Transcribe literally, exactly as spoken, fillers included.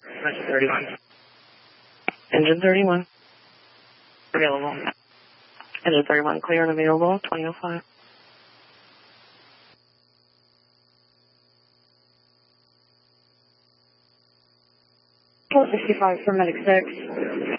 Engine thirty-one. Engine thirty-one. Available. Engine thirty-one, clear and available, twenty oh five. sixty-five for Medic six.